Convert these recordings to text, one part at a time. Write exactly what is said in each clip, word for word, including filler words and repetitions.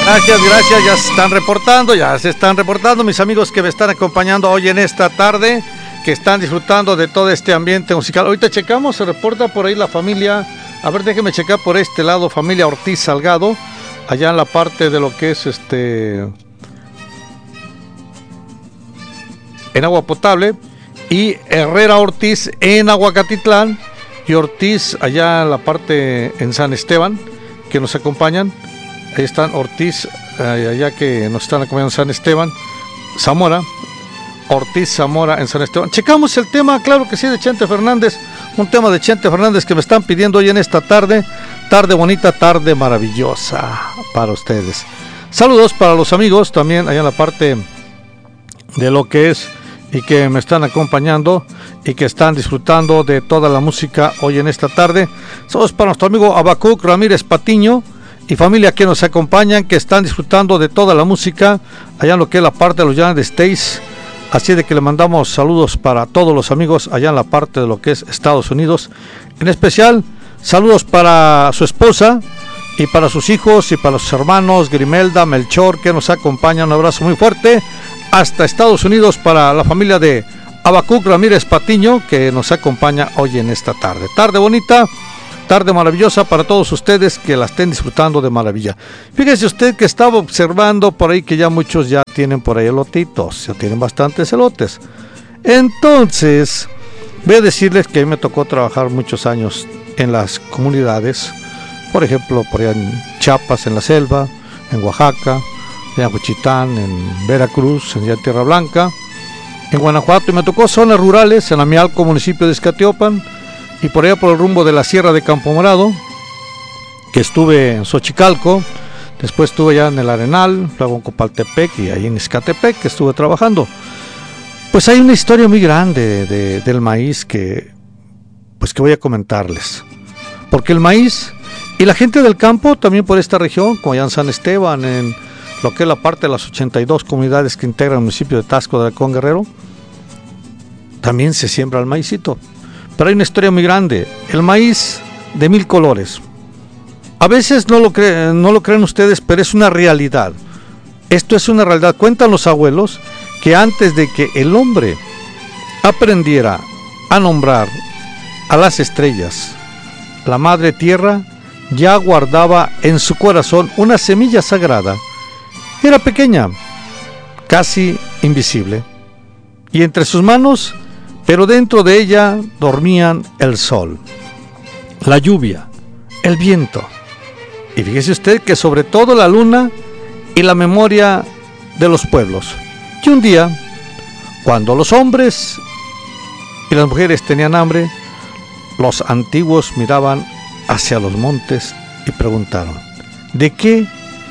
Gracias, gracias, ya se están reportando, ya se están reportando mis amigos que me están acompañando hoy en esta tarde, que están disfrutando de todo este ambiente musical. Ahorita checamos, se reporta por ahí la familia, a ver, déjeme checar por este lado, familia Ortiz Salgado, allá en la parte de lo que es este, en agua potable, y Herrera Ortiz en Aguacatitlán, y Ortiz allá en la parte en San Esteban, que nos acompañan. Ahí están Ortiz, allá que nos están acompañando en San Esteban, Zamora, Ortiz Zamora en San Esteban. Checamos el tema, claro que sí, de Chente Fernández, un tema de Chente Fernández que me están pidiendo hoy en esta tarde, tarde bonita, tarde maravillosa para ustedes. Saludos para los amigos también allá en la parte de lo que es y que me están acompañando y que están disfrutando de toda la música hoy en esta tarde. Saludos para nuestro amigo Abacuc Ramírez Patiño y familia que nos acompañan, que están disfrutando de toda la música allá en lo que es la parte de los United States, así de que le mandamos saludos para todos los amigos allá en la parte de lo que es Estados Unidos, en especial saludos para su esposa y para sus hijos y para sus hermanos Grimelda, Melchor, que nos acompañan. Un abrazo muy fuerte hasta Estados Unidos para la familia de Abacuc Ramírez Patiño, que nos acompaña hoy en esta tarde, tarde bonita, tarde maravillosa para todos ustedes que la estén disfrutando de maravilla. Fíjese usted que estaba observando por ahí que ya muchos ya tienen por ahí elotitos, ya tienen bastantes elotes. Entonces, voy a decirles que a mí me tocó trabajar muchos años en las comunidades, por ejemplo, por allá en Chiapas, en la selva, en Oaxaca, en Ajuchitán, en Veracruz, en Tierra Blanca, en Guanajuato, y me tocó zonas rurales, en Amialco, municipio de Escatiopan, y por allá por el rumbo de la Sierra de Campo Morado, que estuve en Xochicalco, después estuve allá en el Arenal, luego en Copaltepec y ahí en Izcatepec, que estuve trabajando. Pues hay una historia muy grande de, de, del maíz que, pues que voy a comentarles, porque el maíz y la gente del campo también por esta región, como allá en San Esteban, en lo que es la parte de las ochenta y dos comunidades que integran el municipio de Taxco de Halcón Guerrero, también se siembra el maízito. Pero hay una historia muy grande, el maíz de mil colores. A veces no lo, cre- no lo creen ustedes, pero es una realidad. Esto es una realidad. Cuentan los abuelos que antes de que el hombre aprendiera a nombrar a las estrellas, la madre tierra ya guardaba en su corazón una semilla sagrada. Era pequeña, casi invisible, y entre sus manos, pero dentro de ella dormían el sol, la lluvia, el viento, y fíjese usted que sobre todo la luna y la memoria de los pueblos. Y un día, cuando los hombres y las mujeres tenían hambre, los antiguos miraban hacia los montes y preguntaron: ¿de qué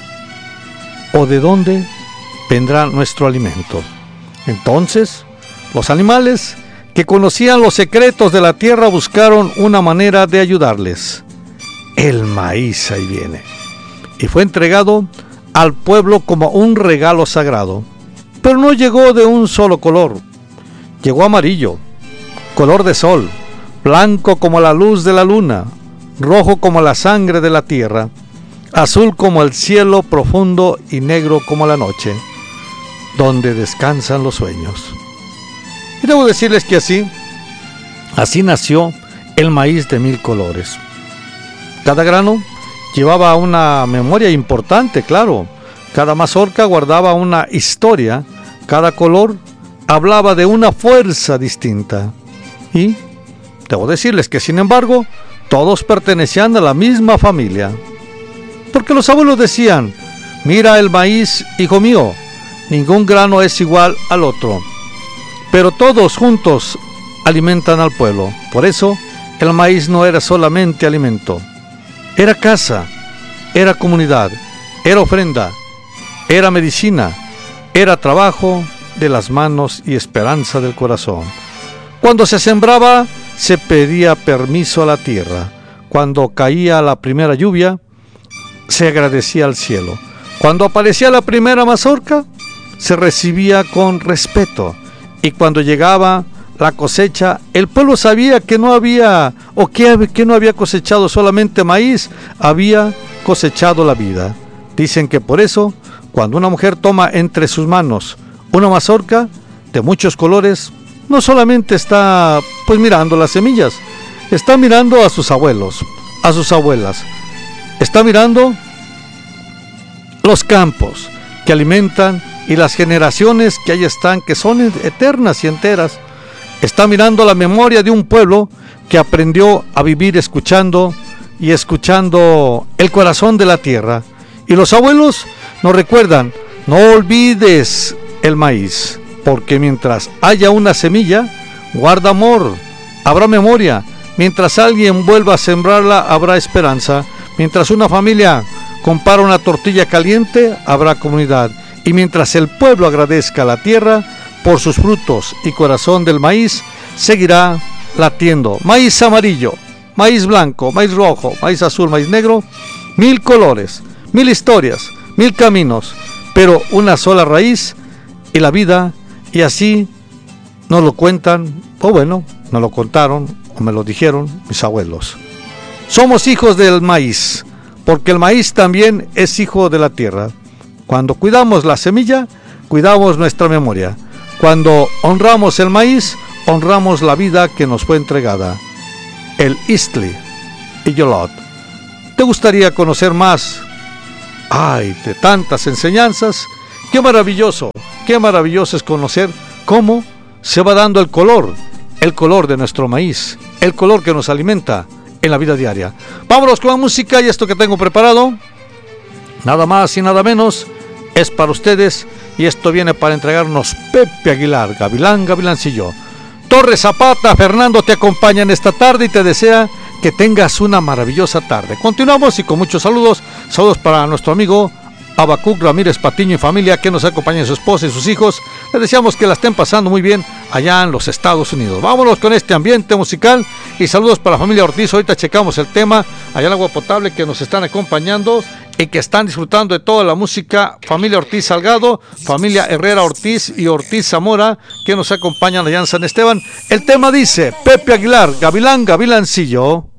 o de dónde vendrá nuestro alimento? Entonces, los animales que conocían los secretos de la tierra buscaron una manera de ayudarles. El maíz ahí viene, y fue entregado al pueblo como un regalo sagrado. Pero no llegó de un solo color, llegó amarillo, color de sol, blanco como la luz de la luna, rojo como la sangre de la tierra, azul como el cielo profundo y negro como la noche, donde descansan los sueños. Y debo decirles que así, así nació el maíz de mil colores. Cada grano llevaba una memoria importante, claro. Cada mazorca guardaba una historia. Cada color hablaba de una fuerza distinta. Y debo decirles que, sin embargo, todos pertenecían a la misma familia. Porque los abuelos decían: mira el maíz, hijo mío, ningún grano es igual al otro, pero todos juntos alimentan al pueblo. Por eso, el maíz no era solamente alimento, era casa, era comunidad, era ofrenda, era medicina, era trabajo de las manos y esperanza del corazón. Cuando se sembraba, se pedía permiso a la tierra. Cuando caía la primera lluvia, se agradecía al cielo. Cuando aparecía la primera mazorca, se recibía con respeto. Y cuando llegaba la cosecha, el pueblo sabía que no había, o que, que no había cosechado solamente maíz, había cosechado la vida. Dicen que por eso, cuando una mujer toma entre sus manos una mazorca de muchos colores, no solamente está pues mirando las semillas, está mirando a sus abuelos, a sus abuelas, está mirando los campos que alimentan y las generaciones que ahí están, que son eternas y enteras. Está mirando la memoria de un pueblo que aprendió a vivir escuchando y escuchando el corazón de la tierra. Y los abuelos nos recuerdan, no olvides el maíz, porque mientras haya una semilla, guarda amor, habrá memoria. Mientras alguien vuelva a sembrarla, habrá esperanza. Mientras una familia compara una tortilla caliente, habrá comunidad. Y mientras el pueblo agradezca a la tierra por sus frutos y corazón del maíz, seguirá latiendo. Maíz amarillo, maíz blanco, maíz rojo, maíz azul, maíz negro, mil colores, mil historias, mil caminos, pero una sola raíz y la vida. Y así nos lo cuentan, o bueno, nos lo contaron o me lo dijeron mis abuelos. Somos hijos del maíz, porque el maíz también es hijo de la tierra. Cuando cuidamos la semilla, cuidamos nuestra memoria. Cuando honramos el maíz, honramos la vida que nos fue entregada. El Istli y Yolot. ¿Te gustaría conocer más? Ay, de tantas enseñanzas. Qué maravilloso, qué maravilloso es conocer cómo se va dando el color, el color de nuestro maíz, el color que nos alimenta en la vida diaria. Vámonos con la música y esto que tengo preparado, nada más y nada menos, es para ustedes y esto viene para entregarnos Pepe Aguilar, Gavilán, Gavilancillo. Torres Zapata, Fernando te acompaña en esta tarde y te desea que tengas una maravillosa tarde. Continuamos y con muchos saludos, saludos para nuestro amigo Abacuc Ramírez Patiño y familia que nos acompañan, su esposa y sus hijos. Les deseamos que la estén pasando muy bien allá en los Estados Unidos. Vámonos con este ambiente musical y saludos para la familia Ortiz. Ahorita checamos el tema allá en Agua Potable que nos están acompañando y que están disfrutando de toda la música. Familia Ortiz Salgado, familia Herrera Ortiz y Ortiz Zamora que nos acompañan allá en San Esteban. El tema dice Pepe Aguilar, Gavilán, Gavilancillo.